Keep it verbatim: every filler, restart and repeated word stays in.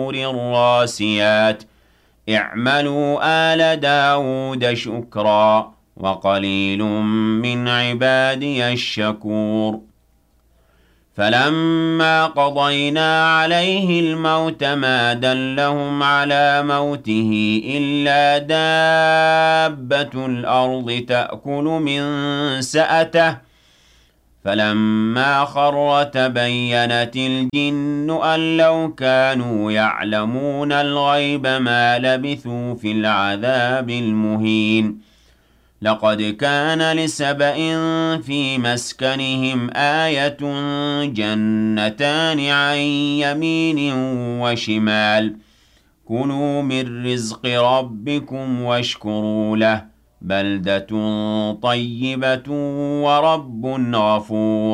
الراسيات اعملوا آل داود شكرا وقليل من عبادي الشكور فلما قضينا عليه الموت ما دلهم على موته إلا دابة الأرض تأكل من سأته فلما خر تبينت الجن أن لو كانوا يعلمون الغيب ما لبثوا في العذاب المهين لقد كان لسبإ في مسكنهم آية جنتان عن يمين وشمال كلوا من رزق ربكم واشكروا له بلدة طيبة ورب غفور